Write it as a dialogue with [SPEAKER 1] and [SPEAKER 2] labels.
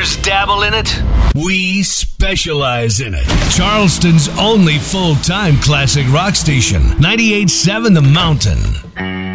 [SPEAKER 1] Others dabble in it.
[SPEAKER 2] We specialize in it. Charleston's only full-time classic rock station, 98.7 The Mountain.